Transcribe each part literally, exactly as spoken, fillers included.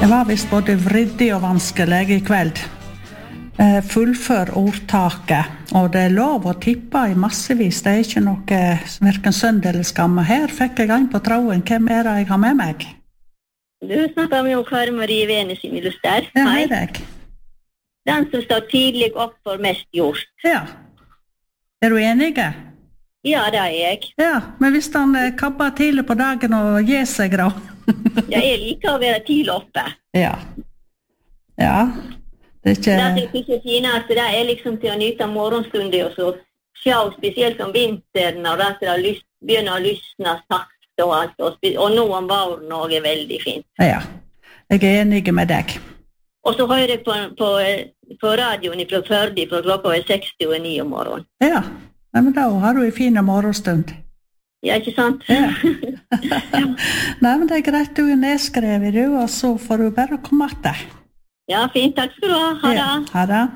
Det var visst både vriddig og vanskelig I kveld. Eh, fullfør ordtaket, og det er lov å tippe I massevis. Det er ikke noe hverken synd eller skam. Her fikk jeg en på tråden. Hvem er det jeg har med meg? Du snakker med Kari Marie Vene sin illuster. Ja, hei deg. Den som står tidlig opp for mest gjort. Ja. Er du enige? Ja, det er jeg. Ja, men hvis han eh, kabber tidlig på dagen og gir seg da? Ja, jeg liker å være tidlig oppe. Ja. Ja. Det er ikke... Det er ikke finest, det er liksom til å nyte morgenstunder og så se, spesielt om vinteren, og det er lys, begynner å lysne sakte og alt, og, og nå om våren også er veldig fint. Ja, jeg er enig med deg. Og så hører jeg på, på, på radioen fra Førde, fra klokka er seksti og ni om morgenen. Ja, ja, men da har du en fin morgenstund. Ja, ikke sant? Ja. Nei, men det er greit, du er nedskrevet, du, og så får du bare komme etter. Ja, fint, takk skal du ha. Ha det. Ja, ha det.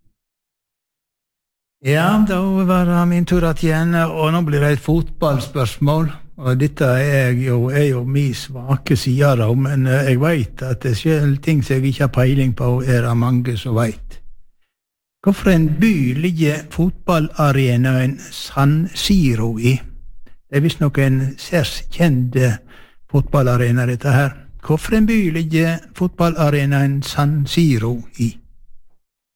Ja, da var det min tur igjen, og nå blir det et fotballspørsmål. Og dette er jo, er jo min svake side da, men jeg vet at det selv ting som jeg ikke har peiling på, er det mange som vet. Hvorfor en by ligger fotballarenaen San Siro I? Det er visst noen særs kjente fotballarena dette her. Hvorfor en by ligger fotballarenaen San Siro I?